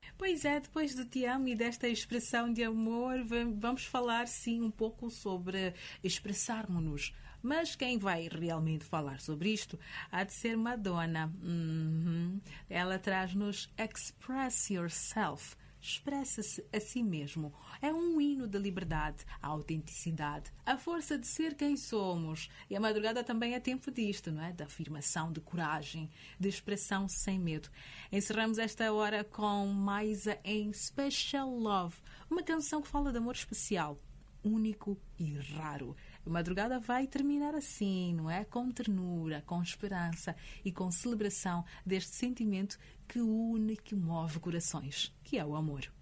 Pois é, depois do te amo e desta expressão de amor, vamos falar sim um pouco sobre expressarmos-nos. Mas quem vai realmente falar sobre isto há de ser Madonna. Ela traz-nos Express Yourself. Expressa-se a si mesmo. É um hino da liberdade, a autenticidade, a força de ser quem somos. E a madrugada também é tempo disto, não é? De afirmação, de coragem, de expressão sem medo. Encerramos esta hora com Maisa em Special Love, uma canção que fala de amor especial, único e raro. A madrugada vai terminar assim, não é? Com ternura, com esperança e com celebração deste sentimento que une, que move corações, que é o amor.